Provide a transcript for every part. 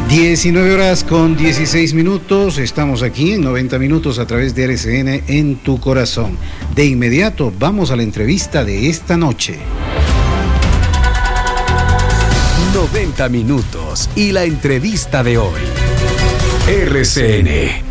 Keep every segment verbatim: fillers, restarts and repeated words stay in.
diecinueve horas con dieciséis minutos, estamos aquí en noventa minutos a través de R C N en tu corazón. De inmediato vamos a la entrevista de esta noche. noventa minutos y la entrevista de hoy. R C N.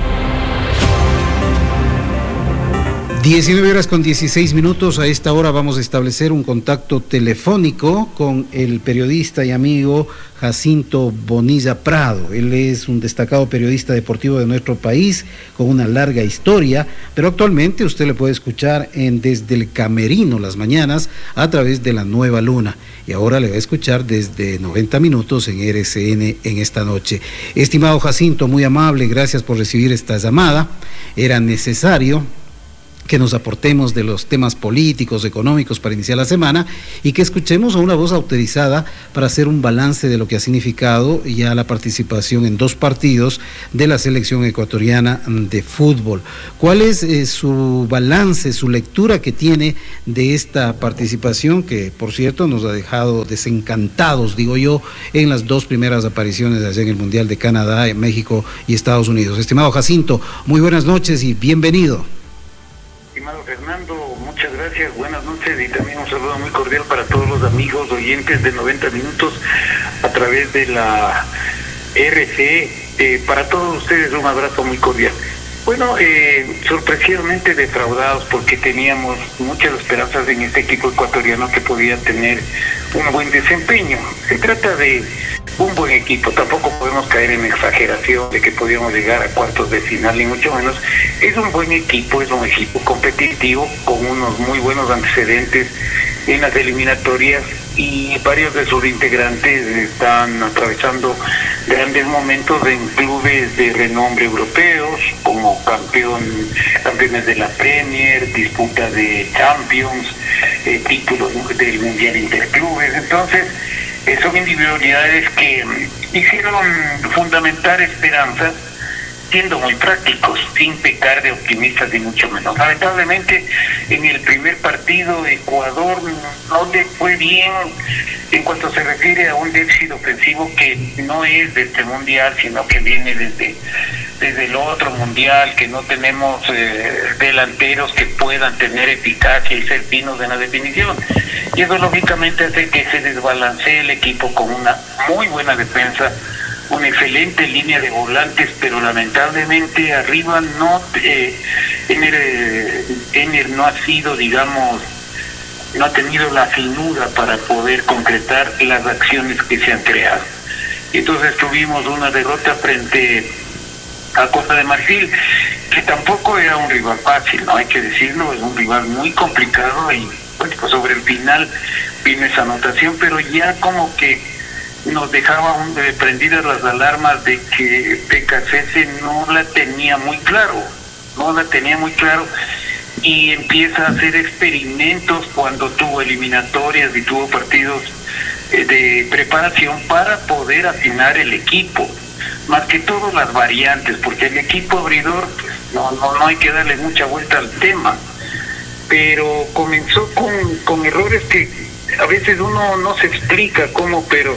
diecinueve horas con dieciséis minutos, a esta hora vamos a establecer un contacto telefónico con el periodista y amigo Jacinto Bonilla Prado. Él es un destacado periodista deportivo de nuestro país con una larga historia, pero actualmente usted le puede escuchar en Desde el Camerino las mañanas a través de La Nueva Luna, y ahora le va a escuchar desde noventa minutos en R C N en esta noche. Estimado Jacinto, muy amable, gracias por recibir esta llamada. Era necesario que nos aportemos de los temas políticos, económicos para iniciar la semana y que escuchemos a una voz autorizada para hacer un balance de lo que ha significado ya la participación en dos partidos de la selección ecuatoriana de fútbol. ¿Cuál es eh, su balance, su lectura que tiene de esta participación que, por cierto, nos ha dejado desencantados, digo yo, en las dos primeras apariciones allá en el Mundial de Canadá, en México y Estados Unidos? Estimado Jacinto, muy buenas noches y bienvenido. Estimado Fernando, muchas gracias, buenas noches y también un saludo muy cordial para todos los amigos oyentes de noventa minutos a través de la R C. Eh, para todos ustedes un abrazo muy cordial. Bueno, eh, sorpresivamente defraudados porque teníamos muchas esperanzas en este equipo ecuatoriano que podía tener un buen desempeño. Se trata de un buen equipo, tampoco podemos caer en exageración de que podíamos llegar a cuartos de final, ni mucho menos. Es un buen equipo, es un equipo competitivo, con unos muy buenos antecedentes en las eliminatorias, y varios de sus integrantes están atravesando grandes momentos en clubes de renombre europeos, como campeón, campeones de la Premier, disputa de Champions, eh, títulos del Mundial Interclubes. Entonces, eh, son individualidades que hicieron fundamentar esperanza, siendo muy prácticos, sin pecar de optimistas ni mucho menos. Lamentablemente, en el primer partido, Ecuador no le fue bien en cuanto se refiere a un déficit ofensivo que no es de este mundial, sino que viene desde, desde el otro mundial, que no tenemos eh, delanteros que puedan tener eficacia y ser finos en la definición. Y eso lógicamente hace que se desbalancee el equipo con una muy buena defensa, una excelente línea de volantes, pero lamentablemente arriba no eh, Ener, Ener no ha sido, digamos, no ha tenido la finura para poder concretar las acciones que se han creado. Entonces tuvimos una derrota frente a Costa de Marfil, que tampoco era un rival fácil, no hay que decirlo, es un rival muy complicado, y bueno, pues sobre el final vino esa anotación, pero ya como que nos dejaba un, eh, prendidas las alarmas de que P K C S no la tenía muy claro, no la tenía muy claro, y empieza a hacer experimentos cuando tuvo eliminatorias y tuvo partidos eh, de preparación para poder afinar el equipo, más que todo las variantes, porque el equipo abridor, pues, no, no, no hay que darle mucha vuelta al tema, pero comenzó con, con errores que a veces uno no se explica cómo, pero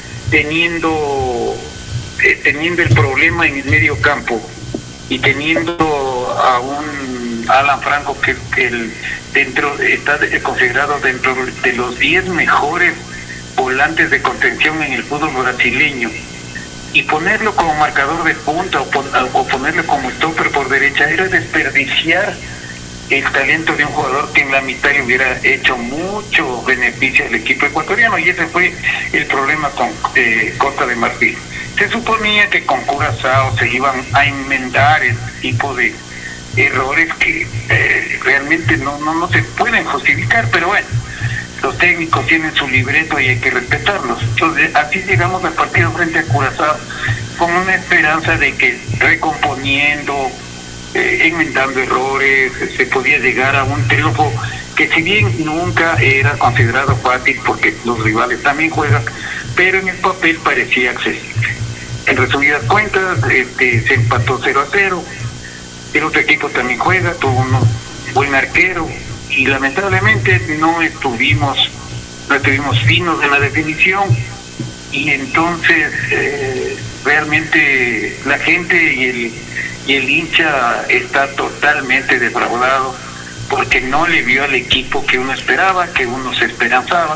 teniendo eh, teniendo el problema en el medio campo y teniendo a un Alan Franco que, que el, dentro está considerado dentro de los diez mejores volantes de contención en el fútbol brasileño, y ponerlo como marcador de punta o, pon, o ponerlo como stopper por derecha era desperdiciar el talento de un jugador que en la mitad le hubiera hecho mucho beneficio al equipo ecuatoriano, y ese fue el problema con eh, Costa de Marfil. Se suponía que con Curazao se iban a enmendar el tipo de errores que eh, realmente no, no, no se pueden justificar, pero bueno, los técnicos tienen su libreto y hay que respetarlos. Entonces, así llegamos al partido frente a Curazao con una esperanza de que recomponiendo, Eh, enmendando errores, se podía llegar a un triunfo que, si bien nunca era considerado fácil porque los rivales también juegan, pero en el papel parecía accesible. En resumidas cuentas, este, se empató cero a cero, el otro equipo también juega, tuvo un buen arquero, y lamentablemente no estuvimos, no estuvimos finos en la definición, y entonces eh, realmente la gente y el, y el hincha está totalmente defraudado porque no le vio al equipo que uno esperaba, que uno se esperanzaba.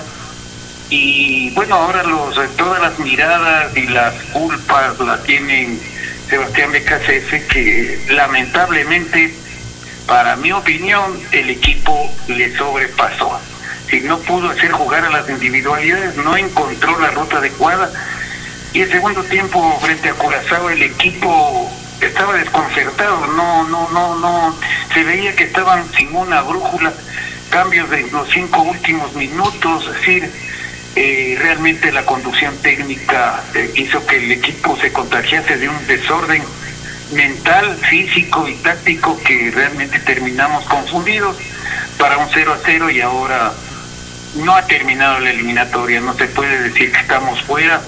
Y bueno, ahora los todas las miradas y las culpas las tienen Sebastián Beccacece, que lamentablemente, para mi opinión, el equipo le sobrepasó. Si no pudo hacer jugar a las individualidades, no encontró la ruta adecuada. Y el segundo tiempo frente a Curazao el equipo estaba desconcertado, no, no, no, no, se veía que estaban sin una brújula, cambios de los cinco últimos minutos, es decir, eh, realmente la conducción técnica eh, hizo que el equipo se contagiase de un desorden mental, físico y táctico que realmente terminamos confundidos para un cero a cero y ahora no ha terminado la eliminatoria, no se puede decir que estamos fuera,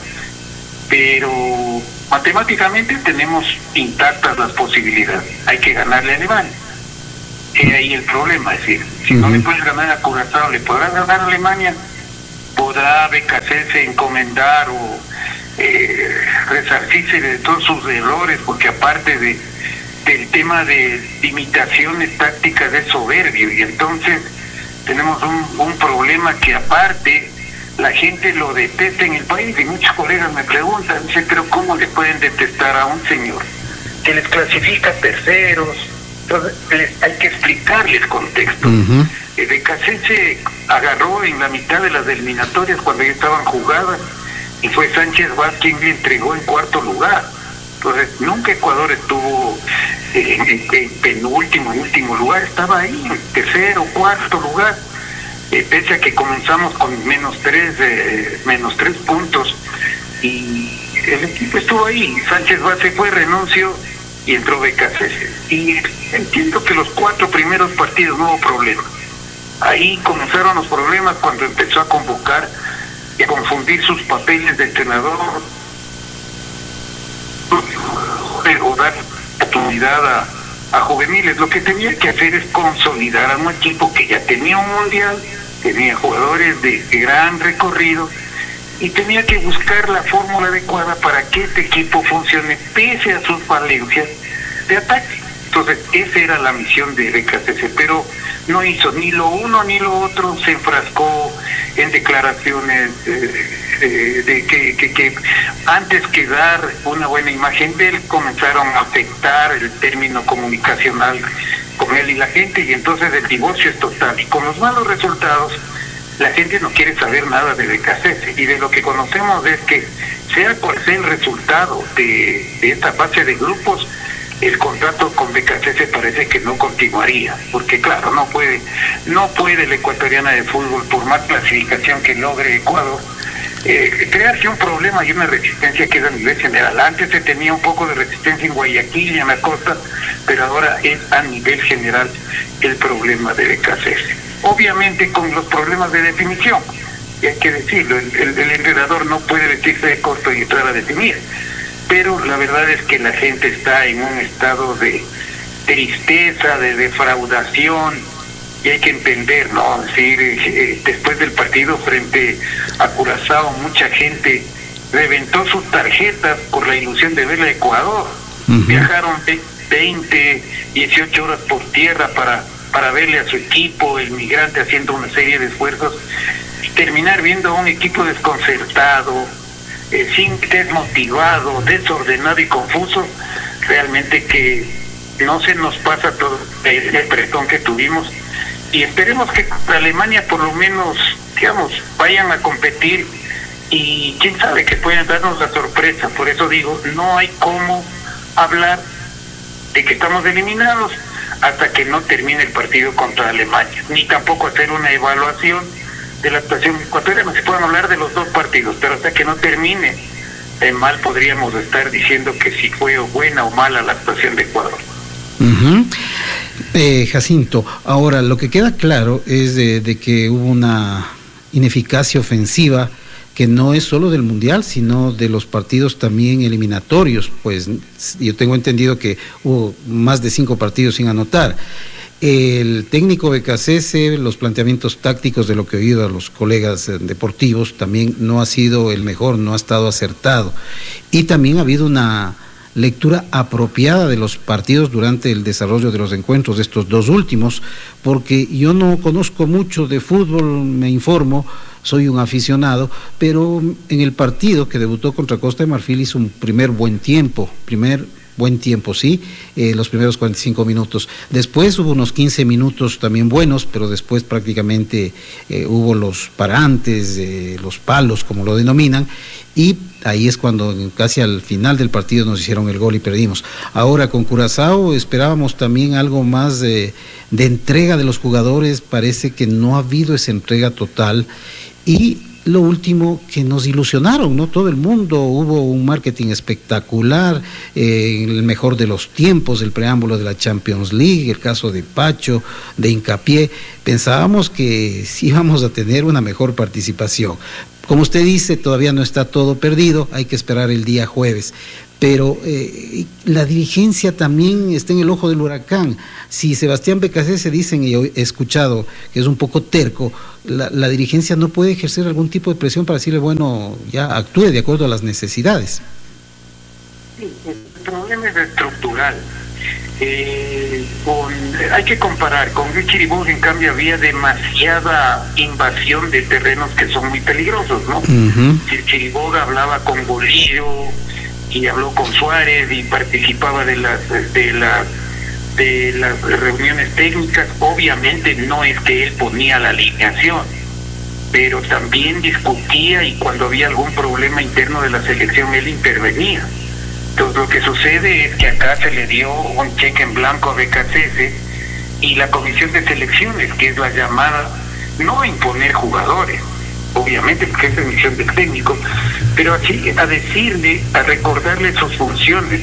pero matemáticamente tenemos intactas las posibilidades. Hay que ganarle a Alemania. Es ahí el problema, es decir, si uh-huh. no le puedes ganar a Curazao, le podrás ganar a Alemania, podrá Beccacece encomendar o eh, resarcirse de todos sus errores, porque aparte de del tema de limitaciones tácticas es soberbio, y entonces tenemos un, un problema que aparte la gente lo detesta en el país, y muchos colegas me preguntan, dice, pero ¿cómo le pueden detestar a un señor que les clasifica terceros? Entonces les, hay que explicarles contexto. Uh-huh. eh, Beccacece agarró en la mitad de las eliminatorias cuando ya estaban jugadas y fue Sánchez Vázquez quien le entregó en cuarto lugar. Entonces nunca Ecuador estuvo eh, en, en penúltimo, en último lugar, estaba ahí, en tercero, cuarto lugar. Eh, pese a que comenzamos con menos tres, eh, menos tres puntos, y el equipo estuvo ahí. Sánchez Vázquez fue, renunció y entró Beccacece. Y entiendo que los cuatro primeros partidos no hubo problema. Ahí comenzaron los problemas cuando empezó a convocar y a confundir sus papeles de entrenador, pero dar oportunidad a, a juveniles. Lo que tenía que hacer es consolidar a un equipo que ya tenía un mundial, tenía jugadores de gran recorrido y tenía que buscar la fórmula adecuada para que este equipo funcione pese a sus falencias de ataque. Entonces esa era la misión de Beccacece, pero no hizo ni lo uno ni lo otro, se enfrascó en declaraciones eh, eh, de que, que, que antes que dar una buena imagen de él, comenzaron a afectar el término comunicacional con él y la gente, y entonces el divorcio es total. Y con los malos resultados, la gente no quiere saber nada de Beccacece, y de lo que conocemos es que, sea cual sea el resultado de, de esta fase de grupos, el contrato con Beccacece parece que no continuaría, porque claro, no puede, no puede la ecuatoriana de fútbol, por más clasificación que logre Ecuador, eh, crearse un problema y una resistencia que es a nivel general. Antes se tenía un poco de resistencia en Guayaquil y en la costa, pero ahora es a nivel general el problema de Beccacece. Obviamente con los problemas de definición, y hay que decirlo, el, el, el entrenador no puede vestirse de corto y entrar a definir, pero la verdad es que la gente está en un estado de tristeza, de defraudación, y hay que entender, ¿no? Es decir, eh, después del partido frente a Curazao, mucha gente reventó sus tarjetas por la ilusión de ver a Ecuador. Uh-huh. Viajaron veinte, dieciocho horas por tierra para, para verle a su equipo, el migrante haciendo una serie de esfuerzos, y terminar viendo a un equipo desconcertado, Eh, sin desmotivado, desordenado y confuso. Realmente que no se nos pasa todo el apretón que tuvimos, y esperemos que Alemania por lo menos, digamos, vayan a competir, y quién sabe que puedan darnos la sorpresa. Por eso digo, no hay cómo hablar de que estamos eliminados hasta que no termine el partido contra Alemania, ni tampoco hacer una evaluación de la actuación ecuatoriana. Se pueden hablar de los dos partidos, pero hasta que no termine eh, mal, podríamos estar diciendo que si fue buena o mala la actuación de Ecuador. Uh-huh. eh, Jacinto, ahora lo que queda claro es de, de que hubo una ineficacia ofensiva que no es solo del Mundial, sino de los partidos también eliminatorios. Pues yo tengo entendido que hubo más de cinco partidos sin anotar. El técnico B K C S, los planteamientos tácticos de lo que he oído a los colegas deportivos, también no ha sido el mejor, no ha estado acertado. Y también ha habido una lectura apropiada de los partidos durante el desarrollo de los encuentros de estos dos últimos, porque yo no conozco mucho de fútbol, me informo, soy un aficionado, pero en el partido que debutó contra Costa de Marfil hizo un primer buen tiempo, primer buen tiempo, sí, eh, los primeros cuarenta y cinco minutos. Después hubo unos quince minutos también buenos, pero después prácticamente eh, hubo los parantes, eh, los palos, como lo denominan, y ahí es cuando casi al final del partido nos hicieron el gol y perdimos. Ahora con Curazao esperábamos también algo más de, de entrega de los jugadores, parece que no ha habido esa entrega total, y lo último, que nos ilusionaron, ¿no? Todo el mundo, hubo un marketing espectacular, eh, el mejor de los tiempos, el preámbulo de la Champions League, el caso de Pacho, de Hincapié. Pensábamos que sí íbamos a tener una mejor participación. Como usted dice, todavía no está todo perdido, hay que esperar el día jueves. Pero eh, la dirigencia también está en el ojo del huracán. Si Sebastián B K C S dicen, y he escuchado que es un poco terco, la, la dirigencia no puede ejercer algún tipo de presión para decirle, bueno, ya actúe de acuerdo a las necesidades. Sí, el problema es estructural. Eh, con, hay que comparar, con Chiriboga en cambio había demasiada invasión de terrenos que son muy peligrosos, ¿no? Uh-huh. Si Chiriboga hablaba con Bolillo y habló con Suárez y participaba de las de las de las reuniones técnicas, obviamente no es que él ponía la alineación, pero también discutía, y cuando había algún problema interno de la selección él intervenía. Entonces lo que sucede es que acá se le dio un cheque en blanco a B K C S y la comisión de selecciones, que es la llamada no a imponer jugadores, obviamente porque es misión del técnico, pero así a decirle, a recordarle sus funciones.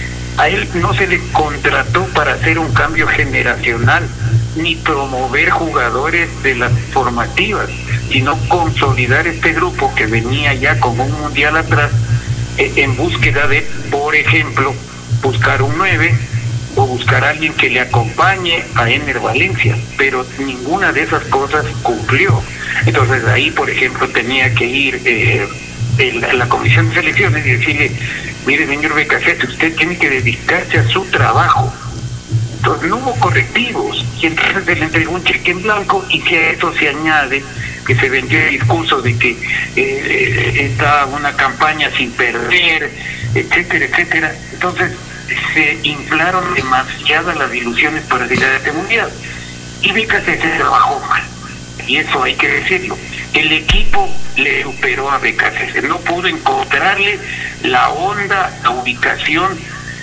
A él no se le contrató para hacer un cambio generacional ni promover jugadores de las formativas, sino consolidar este grupo que venía ya con un mundial atrás, eh, en búsqueda de, por ejemplo, buscar un nueve o buscar a alguien que le acompañe a Ener Valencia, pero ninguna de esas cosas cumplió. Entonces ahí, por ejemplo, tenía que ir eh, el, la comisión de selecciones y decirle, mire, señor B K C S, usted tiene que dedicarse a su trabajo. Entonces no hubo correctivos, y entonces se le entregó un cheque en blanco, y si a eso se añade que se vendió el discurso de que eh, está una campaña sin perder, etcétera, etcétera. Entonces se inflaron demasiadas las ilusiones para llegar a este mundial, y B K C S trabajó mal, y eso hay que decirlo. El equipo le superó a B K C S, no pudo encontrarle la onda, la ubicación,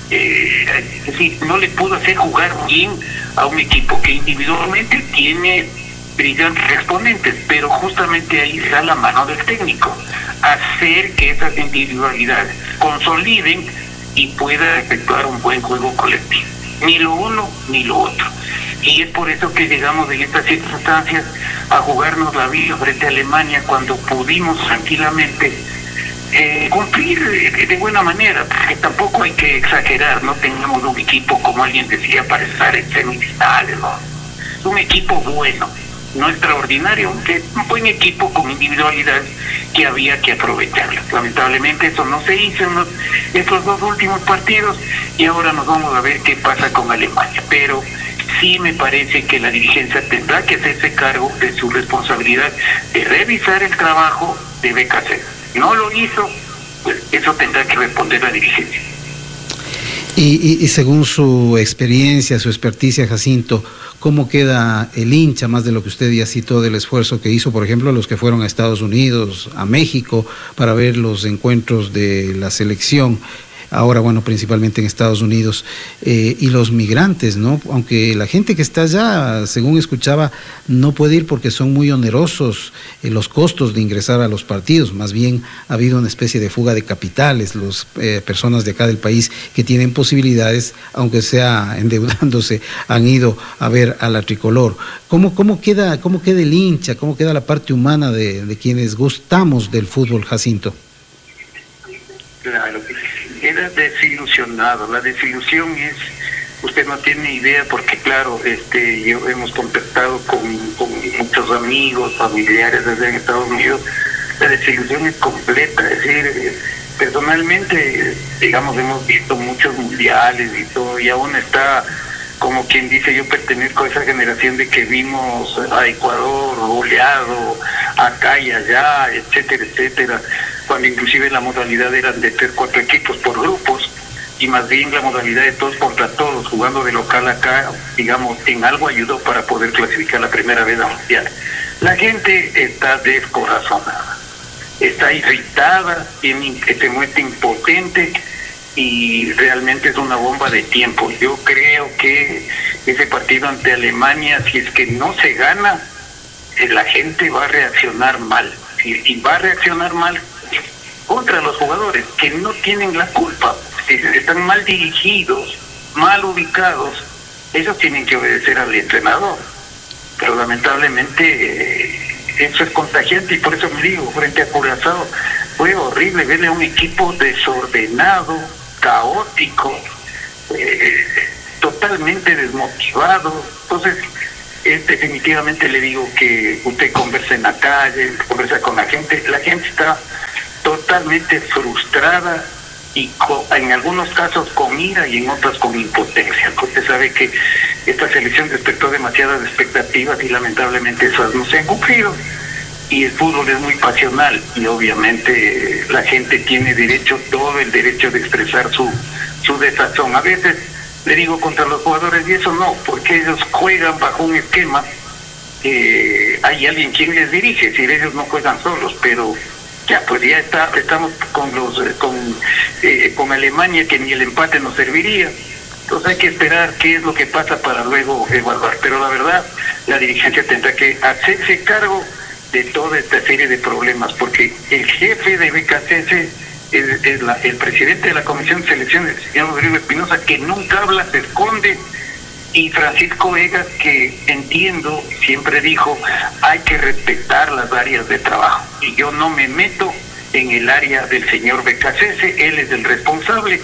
eh, es decir, no le pudo hacer jugar bien a un equipo que individualmente tiene brillantes exponentes, pero justamente ahí está la mano del técnico, hacer que esas individualidades consoliden y pueda efectuar un buen juego colectivo, ni lo uno ni lo otro. Y es por eso que llegamos en estas circunstancias a jugarnos la vida frente a Alemania, cuando pudimos tranquilamente eh, cumplir de, de buena manera, porque tampoco hay que exagerar, no tengamos un equipo, como alguien decía, para estar en semifinales, ¿no? Un equipo bueno, no extraordinario, aunque un buen equipo con individualidades que había que aprovecharlas. Lamentablemente eso no se hizo en los, estos dos últimos partidos, y ahora nos vamos a ver qué pasa con Alemania. Pero sí me parece que la dirigencia tendrá que hacerse cargo de su responsabilidad de revisar el trabajo de B K C S. No lo hizo, pues eso tendrá que responder la dirigencia. Y, y, y según su experiencia, su experticia, Jacinto, ¿cómo queda el hincha, más de lo que usted ya citó del esfuerzo que hizo, por ejemplo, los que fueron a Estados Unidos, a México, para ver los encuentros de la selección? Ahora, bueno, principalmente en Estados Unidos, eh, y los migrantes, ¿no? Aunque la gente que está allá, según escuchaba, no puede ir porque son muy onerosos eh, los costos de ingresar a los partidos. Más bien ha habido una especie de fuga de capitales. Las eh, personas de acá del país que tienen posibilidades, aunque sea endeudándose, han ido a ver a la tricolor. ¿Cómo, cómo, queda, cómo queda el hincha? ¿Cómo queda la parte humana de, de quienes gustamos del fútbol, Jacinto? Claro, era desilusionado. La desilusión es usted no tiene idea, porque claro, este, yo hemos contactado con, con muchos amigos, familiares desde Estados Unidos. La desilusión es completa, es decir, personalmente, digamos, hemos visto muchos mundiales y todo, y aún está, como quien dice, yo pertenezco a esa generación de que vimos a Ecuador goleado acá y allá, etcétera, etcétera, cuando inclusive la modalidad era de tres, cuatro equipos por grupos, y más bien la modalidad de todos contra todos, jugando de local acá, digamos, en algo ayudó para poder clasificar la primera vez al mundial. La gente está descorazonada, está irritada, tiene, se muestra impotente, y realmente es una bomba de tiempo. Yo creo que ese partido ante Alemania, si es que no se gana, la gente va a reaccionar mal, y, y va a reaccionar mal contra los jugadores, que no tienen la culpa. Si están mal dirigidos, mal ubicados, ellos tienen que obedecer al entrenador. Pero lamentablemente eh, eso es contagiante, y por eso me digo, frente a Curazao fue horrible verle a un equipo desordenado, caótico, eh, totalmente desmotivado. Entonces, es, definitivamente le digo que usted conversa en la calle, conversa con la gente, la gente está totalmente frustrada, y con, en algunos casos con ira y en otros con impotencia. Usted sabe que esta selección despertó demasiadas expectativas y lamentablemente esas no se han cumplido, y el fútbol es muy pasional, y obviamente la gente tiene derecho, todo el derecho de expresar su, su desazón. A veces le digo contra los jugadores, y eso no, porque ellos juegan bajo un esquema, eh, hay alguien quien les dirige, si ellos no juegan solos, pero ya, pues ya está, estamos con los con, eh, con Alemania, que ni el empate nos serviría. Entonces hay que esperar qué es lo que pasa para luego evaluar. Pero la verdad, la dirigencia tendrá que hacerse cargo de toda esta serie de problemas, porque el jefe de B K C S es, es la, el presidente de la Comisión de Selección, el señor Rodrigo Espinosa, que nunca habla, se esconde, y Francisco Vega, que entiendo, siempre dijo, hay que respetar las áreas de trabajo, y yo no me meto en el área del señor B K C S, él es el responsable.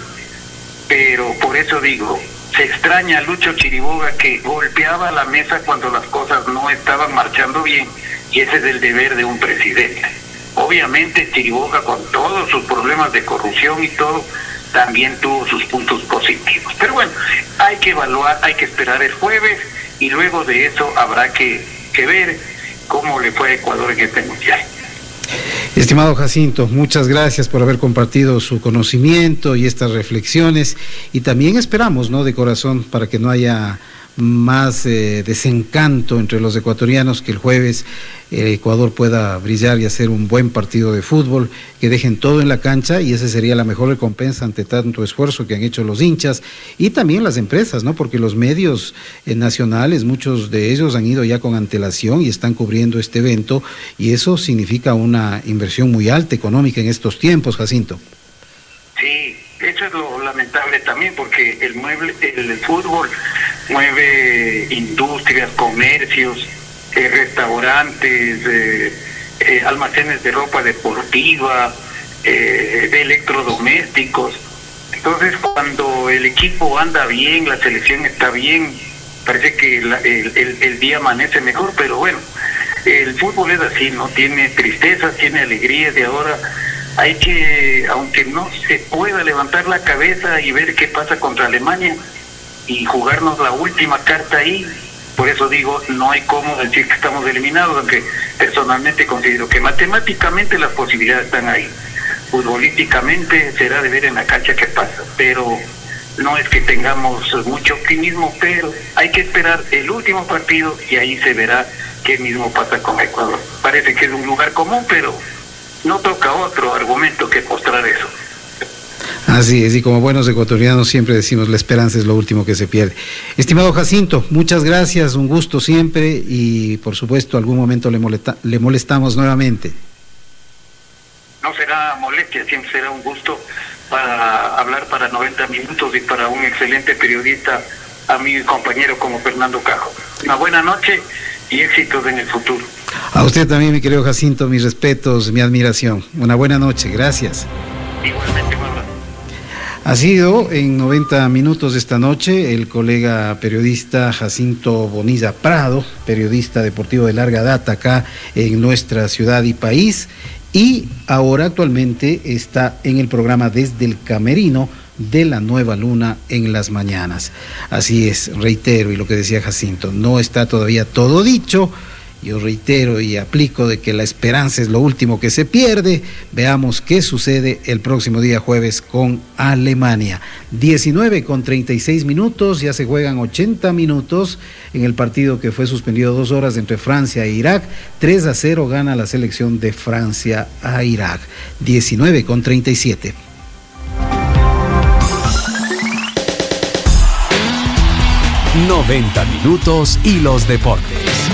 Pero por eso digo, se extraña a Lucho Chiriboga, que golpeaba la mesa cuando las cosas no estaban marchando bien, y ese es el deber de un presidente. Obviamente Chiriboga, con todos sus problemas de corrupción y todo, también tuvo sus puntos positivos. Pero bueno, hay que evaluar, hay que esperar el jueves, y luego de eso habrá que, que ver cómo le fue a Ecuador en este mundial. Estimado Jacinto, muchas gracias por haber compartido su conocimiento y estas reflexiones, y también esperamos, ¿no?, de corazón, para que no haya más eh, desencanto entre los ecuatorianos, que el jueves eh, Ecuador pueda brillar y hacer un buen partido de fútbol, que dejen todo en la cancha, y esa sería la mejor recompensa ante tanto esfuerzo que han hecho los hinchas y también las empresas, ¿no? Porque los medios eh, nacionales, muchos de ellos han ido ya con antelación y están cubriendo este evento, y eso significa una inversión muy alta económica en estos tiempos, Jacinto. Sí, eso es lo lamentable también, porque el mueble, el fútbol mueve industrias, comercios, eh, restaurantes, eh, eh, almacenes de ropa deportiva, eh, de electrodomésticos. Entonces, cuando el equipo anda bien, la selección está bien, parece que la, el, el, el día amanece mejor. Pero bueno, el fútbol es así, ¿no? Tiene tristezas, tiene alegrías, y ahora hay que, aunque no se pueda levantar la cabeza y ver qué pasa contra Alemania y jugarnos la última carta ahí. Por eso digo, no hay cómo decir que estamos eliminados, aunque personalmente considero que matemáticamente las posibilidades están ahí. Futbolísticamente será de ver en la cancha qué pasa, pero no es que tengamos mucho optimismo, pero hay que esperar el último partido y ahí se verá qué mismo pasa con Ecuador. Parece que es un lugar común, pero no toca otro argumento que mostrar eso. Así es, y como buenos ecuatorianos siempre decimos, la esperanza es lo último que se pierde. Estimado Jacinto, muchas gracias, un gusto siempre, y por supuesto algún momento le, molesta, le molestamos nuevamente. No será molestia, siempre será un gusto para hablar para noventa minutos y para un excelente periodista, amigo y compañero como Fernando Cajo. Una buena noche y éxitos en el futuro. A usted también, mi querido Jacinto, mis respetos, mi admiración. Una buena noche, gracias. Igualmente, Manuel. Ha sido en noventa minutos de esta noche el colega periodista Jacinto Bonilla Prado, periodista deportivo de larga data acá en nuestra ciudad y país, y ahora actualmente está en el programa Desde el Camerino de la Nueva Luna en las mañanas. Así es, reitero, y lo que decía Jacinto, no está todavía todo dicho. Yo reitero y aplico de que la esperanza es lo último que se pierde. Veamos qué sucede el próximo día jueves con Alemania. diecinueve con treinta y seis minutos, ya se juegan ochenta minutos en el partido que fue suspendido dos horas entre Francia e Irak. tres a cero gana la selección de Francia a Irak. diecinueve con treinta y siete. noventa minutos y los deportes.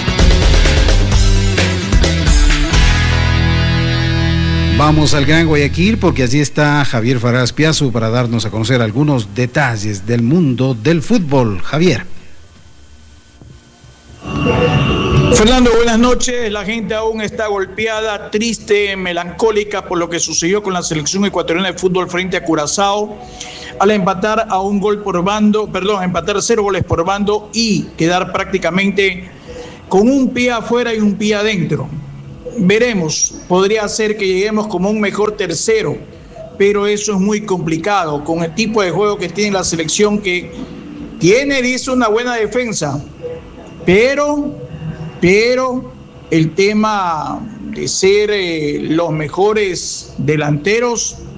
Vamos al Gran Guayaquil porque allí está Javier Farás Piazu para darnos a conocer algunos detalles del mundo del fútbol. Javier. Fernando, buenas noches. La gente aún está golpeada, triste, melancólica por lo que sucedió con la selección ecuatoriana de fútbol frente a Curazao al empatar a un gol por bando, perdón, empatar cero goles por bando y quedar prácticamente con un pie afuera y un pie adentro. Veremos, podría ser que lleguemos como un mejor tercero, pero eso es muy complicado con el tipo de juego que tiene la selección, que tiene, dice, una buena defensa, pero, pero el tema de ser eh, los mejores delanteros